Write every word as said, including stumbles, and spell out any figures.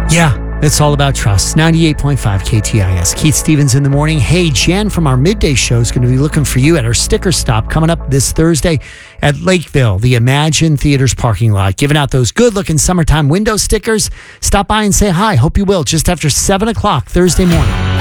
Yeah. It's all about trust. ninety-eight point five K T I S. Keith Stevens in the morning. Hey, Jen from our midday show is going to be looking for you at our sticker stop coming up this Thursday at Lakeville, the Imagine Theaters parking lot, giving out those good-looking summertime window stickers. Stop by and say hi. Hope you will just after seven o'clock Thursday morning.